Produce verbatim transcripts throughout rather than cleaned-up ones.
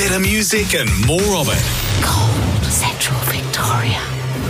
better music and more of it. Gold Central Victoria.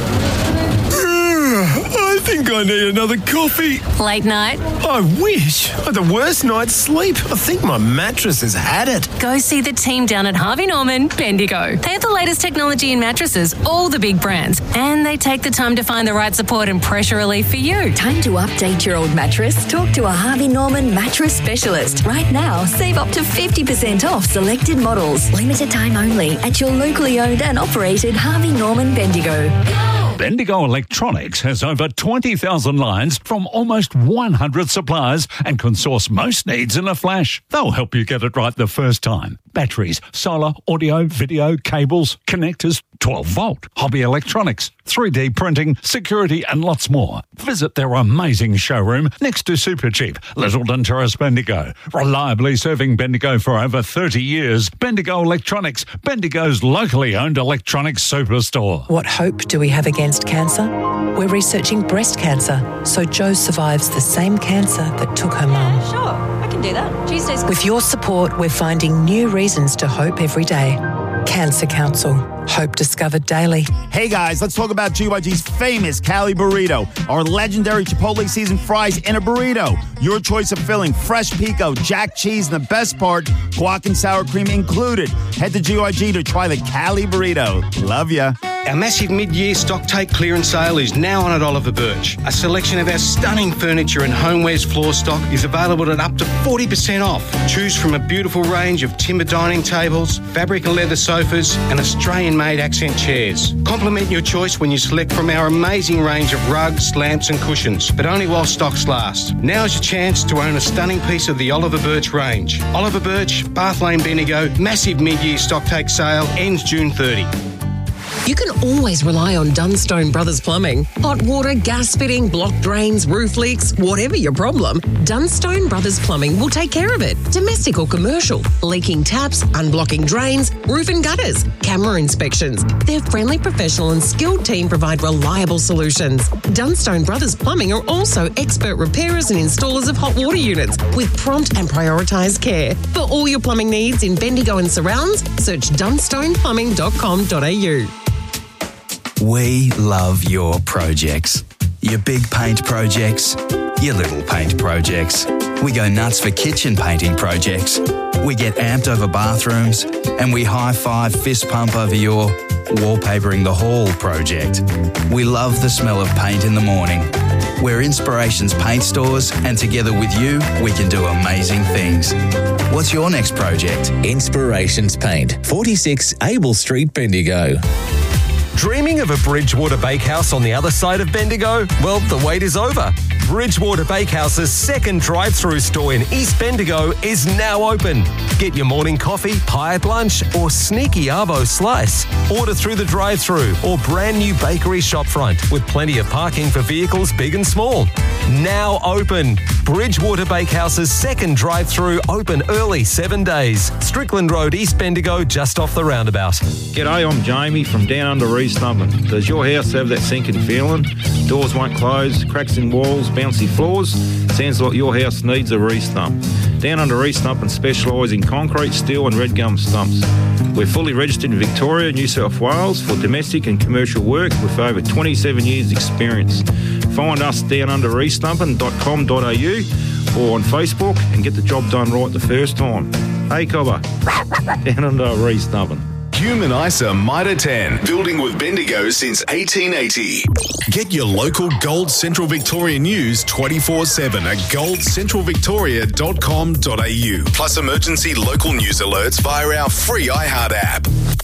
I think I need another coffee. Late night? I wish. I had the worst night's sleep. I think my mattress has had it. Go see the team down at Harvey Norman, Bendigo. They have the latest technology in mattresses, all the big brands, and they take the time to find the right support and pressure relief for you. Time to update your old mattress? Talk to a Harvey Norman mattress specialist. Right now, save up to fifty percent off selected models. Limited time only at your locally owned and operated Harvey Norman Bendigo. Bendigo Electronics has over twenty thousand lines from almost one hundred suppliers and can source most needs in a flash. They'll help you get it right the first time. Batteries, solar, audio, video, cables, connectors, twelve volt, hobby electronics, three D printing, security and lots more. Visit their amazing showroom next to Supercheap, Littleton Terrace, Bendigo. Reliably serving Bendigo for over thirty years. Bendigo Electronics, Bendigo's locally owned electronics superstore. What hope do we have against cancer? We're researching breast cancer, so Jo survives the same cancer that took her mum. Sure, I can do that. Tuesdays. With your support, we're finding new reasons to hope every day. Cancer Council. Hope discovered daily. Hey guys, let's talk about G Y G's famous Cali Burrito. Our legendary Chipotle seasoned fries in a burrito. Your choice of filling, fresh pico, jack cheese, and the best part, guac and sour cream included. Head to G Y G to try the Cali Burrito. Love ya. Our massive mid-year stock take clearance sale is now on at Oliver Birch. A selection of our stunning furniture and homewares floor stock is available at up to forty percent off. Choose from a beautiful range of timber dining tables, fabric and leather sofas, and Australian-made accent chairs. Complement your choice when you select from our amazing range of rugs, lamps and cushions, but only while stocks last. Now's your chance to own a stunning piece of the Oliver Birch range. Oliver Birch, Bath Lane, Bendigo, massive mid-year stock take sale, ends June thirtieth. You can always rely on Dunstone Brothers Plumbing. Hot water, gas fitting, blocked drains, roof leaks, whatever your problem, Dunstone Brothers Plumbing will take care of it. Domestic or commercial, leaking taps, unblocking drains, roof and gutters, camera inspections. Their friendly, professional and skilled team provide reliable solutions. Dunstone Brothers Plumbing are also expert repairers and installers of hot water units with prompt and prioritised care. For all your plumbing needs in Bendigo and surrounds, search dunstone plumbing dot com dot a u. We love your projects. Your big paint projects, your little paint projects. We go nuts for kitchen painting projects. We get amped over bathrooms and we high-five fist pump over your wallpapering the hall project. We love the smell of paint in the morning. We're Inspirations Paint Stores and together with you, we can do amazing things. What's your next project? Inspirations Paint, forty-six Abel Street, Bendigo. Dreaming of a Bridgewater Bakehouse on the other side of Bendigo? Well, the wait is over. Bridgewater Bakehouse's second drive-through store in East Bendigo is now open. Get your morning coffee, pie at lunch, or sneaky arvo slice. Order through the drive-through or brand new bakery shopfront with plenty of parking for vehicles big and small. Now open. Bridgewater Bakehouse's second drive-through open early seven days. Strickland Road, East Bendigo, just off the roundabout. G'day, I'm Jamie from Down Under East Nubbin. Does your house have that sinking feeling? Doors won't close, cracks in walls, bouncy floors? Sounds like your house needs a re-stump. Down Under East Nubbin specialise in concrete, steel and red gum stumps. We're fully registered in Victoria, New South Wales for domestic and commercial work with over twenty-seven years experience. Find us down under east nubbin dot com dot a u or on Facebook and get the job done right the first time. Hey Cobber, Down Under East Nubbin. Human ISA Mitre ten, building with Bendigo since eighteen eighty. Get your local Gold Central Victoria news twenty-four seven at gold central victoria dot com dot a u. Plus emergency local news alerts via our free iHeart app.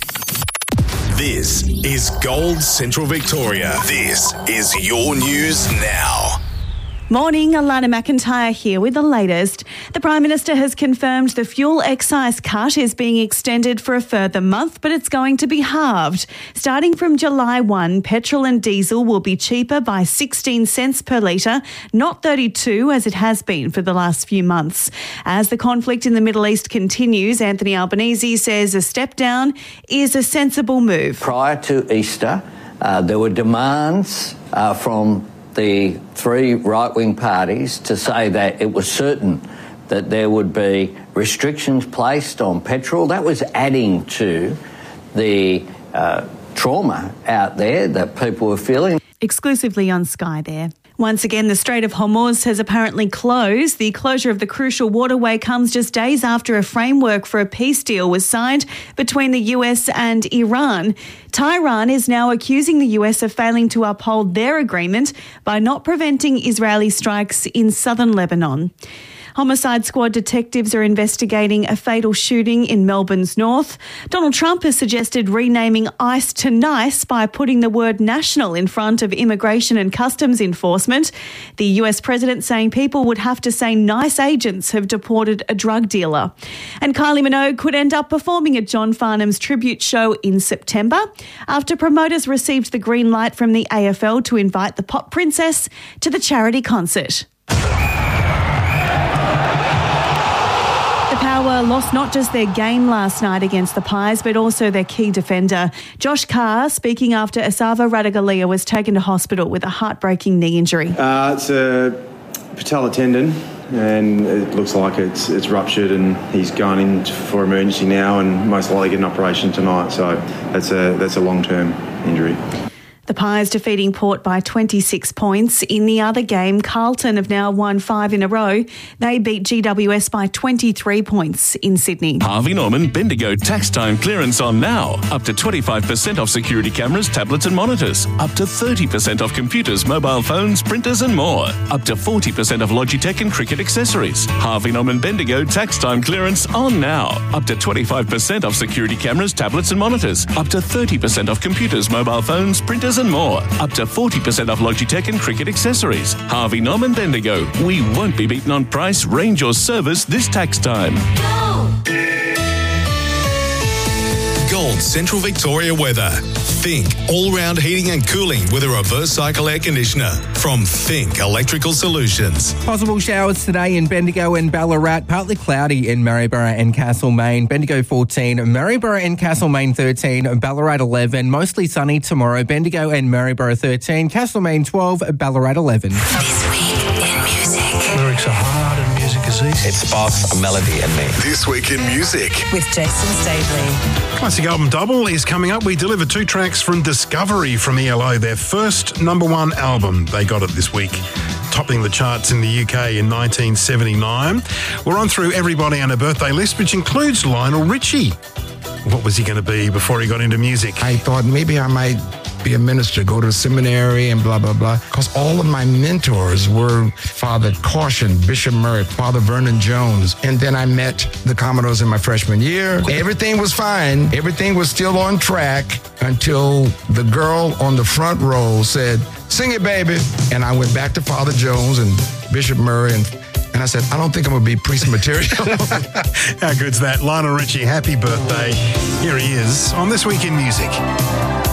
This is Gold Central Victoria. This is your news now. Morning, Alana McIntyre here with the latest. The Prime Minister has confirmed the fuel excise cut is being extended for a further month, but it's going to be halved. Starting from July first, petrol and diesel will be cheaper by sixteen cents per litre, not thirty-two as it has been for the last few months. As the conflict in the Middle East continues, Anthony Albanese says a step down is a sensible move. Prior to Easter, uh, there were demands uh, from the three right-wing parties to say that it was certain that there would be restrictions placed on petrol. That was adding to the uh, trauma out there that people were feeling. Exclusively on Sky there. Once again, the Strait of Hormuz has apparently closed. The closure of the crucial waterway comes just days after a framework for a peace deal was signed between the U S and Iran. Tehran is now accusing the U S of failing to uphold their agreement by not preventing Israeli strikes in southern Lebanon. Homicide Squad detectives are investigating a fatal shooting in Melbourne's north. Donald Trump has suggested renaming ICE to NICE by putting the word national in front of immigration and customs enforcement. The U S president saying people would have to say NICE agents have deported a drug dealer. And Kylie Minogue could end up performing at John Farnham's tribute show in September after promoters received the green light from the A F L to invite the pop princess to the charity concert. The Power lost not just their game last night against the Pies, but also their key defender. Josh Carr, speaking after Esava Radaglia was taken to hospital with a heartbreaking knee injury. Uh, it's a patella tendon, and it looks like it's it's ruptured, and he's going in for emergency now, and most likely get an operation tonight. So that's a that's a long-term injury. The Pies defeating Port by twenty-six points. In the other game, Carlton have now won five in a row. They beat G W S by twenty-three points in Sydney. Harvey Norman Bendigo tax time clearance on now. Up to twenty-five percent off security cameras, tablets and monitors. Up to thirty percent off computers, mobile phones, printers and more. Up to forty percent off Logitech and cricket accessories. Harvey Norman Bendigo tax time clearance on now. Up to twenty-five percent off security cameras, tablets and monitors. Up to thirty percent off computers, mobile phones, printers and more. Up to forty percent off Logitech and cricket accessories. Harvey Norman Bendigo. We won't be beaten on price, range or service this tax time. Gold Central Victoria weather. Think all-round heating and cooling with a reverse cycle air conditioner from Think Electrical Solutions. Possible showers today in Bendigo and Ballarat. Partly cloudy in Maryborough and Castlemaine. Bendigo fourteen, Maryborough and Castlemaine thirteen, Ballarat eleven. Mostly sunny tomorrow. Bendigo and Maryborough thirteen, Castlemaine twelve, Ballarat eleven. This week in music. Lyrics are hard and music is easy. It sparks a melody in me. This week in music. With Jason Stavely. Classic album double is coming up. We deliver two tracks from Discovery from E L O, their first number one album. They got it this week, topping the charts in the U K in nineteen seventy-nine. We're on through everybody on a birthday list, which includes Lionel Richie. What was he going to be before he got into music? I thought maybe I might be a minister, go to seminary and blah, blah, blah. Because all of my mentors were Father Caution, Bishop Murray, Father Vernon Jones. And then I met the Commodores in my freshman year. Everything was fine. Everything was still on track until the girl on the front row said, "Sing it, baby." And I went back to Father Jones and Bishop Murray and And I said, I don't think I'm going to be priest material. How good's that? Lionel Richie, happy birthday. Here he is on This Week in Music.